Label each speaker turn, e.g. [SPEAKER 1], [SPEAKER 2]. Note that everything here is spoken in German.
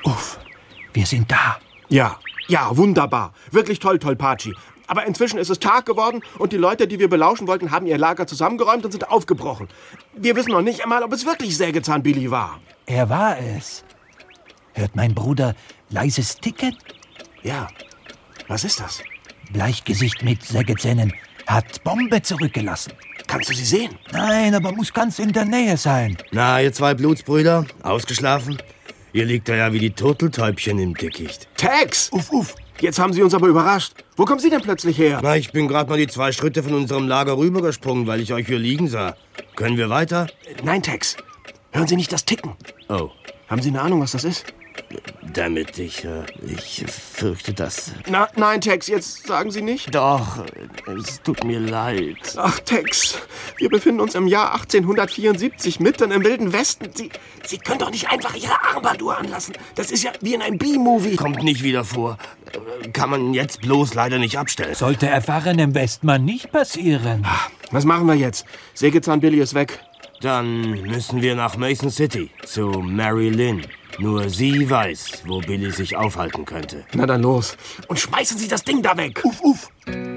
[SPEAKER 1] Uff, wir sind da.
[SPEAKER 2] Ja, wunderbar. Wirklich toll, Tolpatschi. Aber inzwischen ist es Tag geworden und die Leute, die wir belauschen wollten, haben ihr Lager zusammengeräumt und sind aufgebrochen. Wir wissen noch nicht einmal, ob es wirklich Sägezahn-Billy war.
[SPEAKER 1] Er war es. Hört mein Bruder leises Ticken?
[SPEAKER 2] Ja, was ist das?
[SPEAKER 1] Bleichgesicht mit Sägezähnen hat Bombe zurückgelassen.
[SPEAKER 2] Kannst du sie sehen?
[SPEAKER 1] Nein, aber muss ganz in der Nähe sein.
[SPEAKER 3] Na, ihr zwei Blutsbrüder, ausgeschlafen? Ihr liegt da ja wie die Turteltäubchen im Dickicht.
[SPEAKER 2] Tex! Uff. Jetzt haben Sie uns aber überrascht. Wo kommen Sie denn plötzlich her?
[SPEAKER 3] Na, ich bin gerade mal die 2 Schritte von unserem Lager rübergesprungen, weil ich euch hier liegen sah. Können wir weiter?
[SPEAKER 2] Nein, Tex. Hören Sie nicht das Ticken.
[SPEAKER 3] Oh.
[SPEAKER 2] Haben Sie eine Ahnung, was das ist?
[SPEAKER 3] Damit ich fürchte, dass...
[SPEAKER 2] Nein, Tex, jetzt sagen Sie nicht.
[SPEAKER 3] Doch, es tut mir leid.
[SPEAKER 2] Ach, Tex, wir befinden uns im Jahr 1874 mitten im Wilden Westen. Sie können doch nicht einfach Ihre Armbanduhr anlassen. Das ist ja wie in einem B-Movie.
[SPEAKER 3] Kommt nicht wieder vor. Kann man jetzt bloß leider nicht abstellen.
[SPEAKER 1] Sollte erfahrenem Westmann nicht passieren.
[SPEAKER 2] Was machen wir jetzt? Sägezahn-Billy ist weg.
[SPEAKER 3] Dann müssen wir nach Mason City, zu Mary Lynn. Nur sie weiß, wo Billy sich aufhalten könnte.
[SPEAKER 2] Na dann los. Und schmeißen Sie das Ding da weg. Uff.